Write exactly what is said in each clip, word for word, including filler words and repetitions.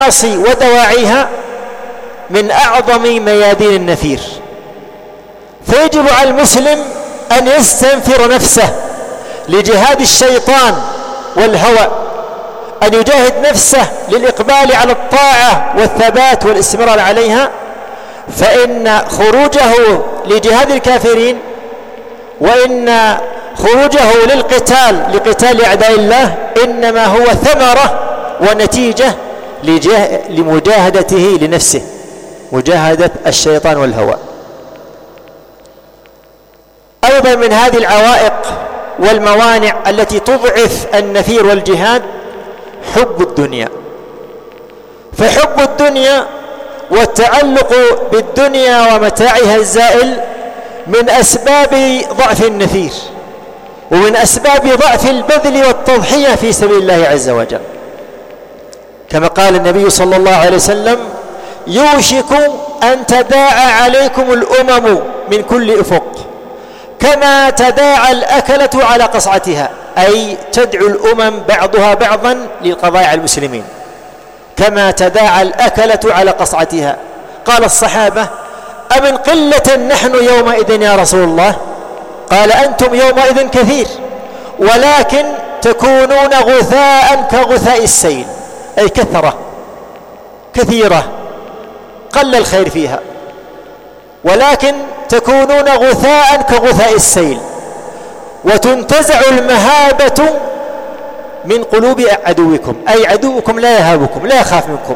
المعاصي ودواعيها من أعظم ميادين النفير، فيجب على المسلم أن يستنفر نفسه لجهاد الشيطان والهوى، أن يجاهد نفسه للإقبال على الطاعة والثبات والاستمرار عليها، فإن خروجه لجهاد الكافرين وإن خروجه للقتال لقتال أعداء الله إنما هو ثمرة ونتيجة لمجاهدته لنفسه، مجاهدة الشيطان والهوى. أيضا من هذه العوائق والموانع التي تضعف النفير والجهاد حب الدنيا، فحب الدنيا والتعلق بالدنيا ومتاعها الزائل من أسباب ضعف النفير ومن أسباب ضعف البذل والتضحية في سبيل الله عز وجل، كما قال النبي صلى الله عليه وسلم: يوشك أن تداعى عليكم الأمم من كل أفق كما تداعى الأكلة على قصعتها، أي تدعو الأمم بعضها بعضا للقضاء على المسلمين كما تداعى الأكلة على قصعتها. قال الصحابة: أمن قلة نحن يومئذ يا رسول الله؟ قال: أنتم يومئذ كثير ولكن تكونون غثاء كغثاء السيل، أي كثرة كثيرة قل الخير فيها، ولكن تكونون غثاء كغثاء السيل، وتنتزع المهابة من قلوب عدوكم، أي عدوكم لا يهابكم لا يخاف منكم،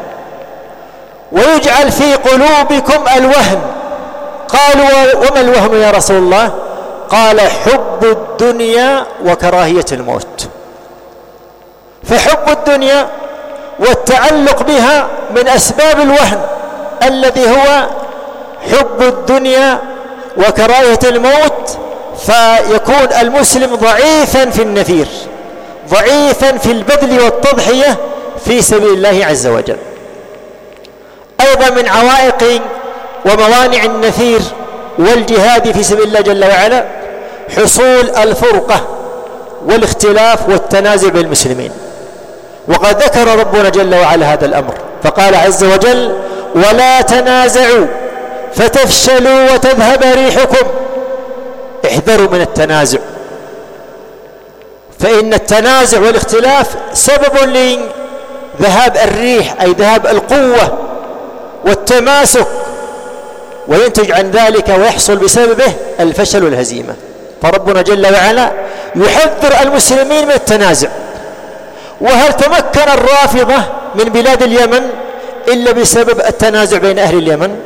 ويجعل في قلوبكم الوهن. قالوا: وما الوهن يا رسول الله؟ قال: حب الدنيا وكراهية الموت. فحب الدنيا والتعلق بها من أسباب الوهن الذي هو حب الدنيا وكراهية الموت، فيكون المسلم ضعيفا في النفير، ضعيفا في البذل والتضحية في سبيل الله عز وجل. أيضا من عوائق وموانع النفير والجهاد في سبيل الله جل وعلا حصول الفرقة والاختلاف والتنازع بين المسلمين، وقد ذكر ربنا جل وعلا هذا الأمر فقال عز وجل: ولا تنازعوا فتفشلوا وتذهب ريحكم. احذروا من التنازع، فإن التنازع والاختلاف سبب لذهاب الريح، أي ذهاب القوة والتماسك، وينتج عن ذلك ويحصل بسببه الفشل والهزيمة. فربنا جل وعلا يحذر المسلمين من التنازع. وهل تمكن الرافضة من بلاد اليمن إلا بسبب التنازع بين أهل اليمن،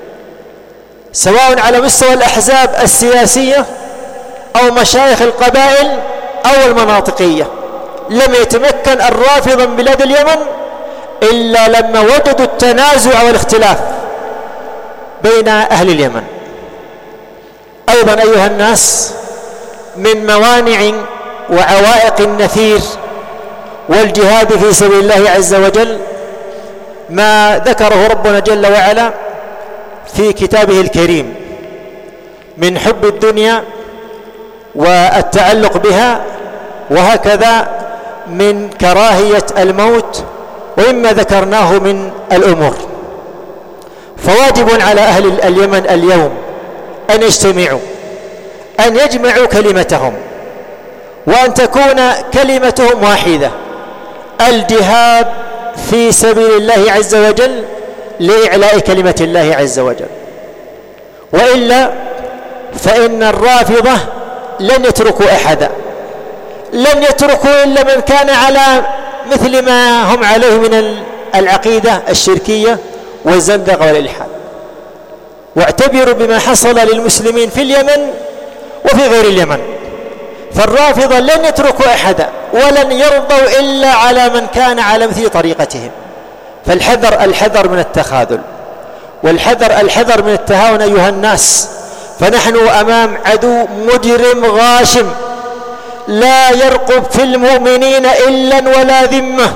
سواء على مستوى الأحزاب السياسية أو مشايخ القبائل أو المناطقية؟ لم يتمكن الرافضة من بلاد اليمن إلا لما وجدوا التنازع والاختلاف بين أهل اليمن. أيضا أيها الناس، من موانع وعوائق النفير والجهاد في سبيل الله عز وجل ما ذكره ربنا جل وعلا في كتابه الكريم من حب الدنيا والتعلق بها، وهكذا من كراهية الموت، ومما ذكرناه من الأمور. فواجب على أهل اليمن اليوم أن يجتمعوا، أن يجمعوا كلمتهم، وأن تكون كلمتهم واحدة: الجهاد في سبيل الله عز وجل لإعلاء كلمة الله عز وجل. وإلا فإن الرافضة لن يتركوا أحدا، لن يتركوا إلا من كان على مثل ما هم عليه من العقيدة الشركية والزندقة والإلحاد. واعتبروا بما حصل للمسلمين في اليمن وفي غير اليمن، فالرافضة لن يتركوا أحدا ولن يرضوا إلا على من كان على مثل طريقتهم. فالحذر الحذر من التخاذل، والحذر الحذر من التهاون أيها الناس، فنحن أمام عدو مجرم غاشم لا يرقب في المؤمنين إلا ولا ذمة،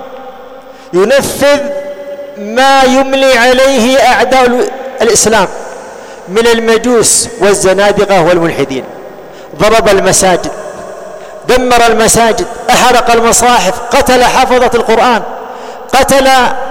ينفذ ما يملي عليه أعداء الإسلام من المجوس والزنادقة والملحدين. ضرب المساجد، دمر المساجد، أحرق المصاحف، قتل حفظة القرآن، قتل